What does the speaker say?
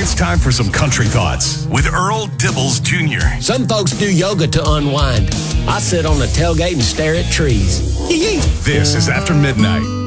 It's time for some country thoughts with Earl Dibbles Jr. Some folks do yoga to unwind. I sit on the tailgate and stare at trees. This is After Midnight.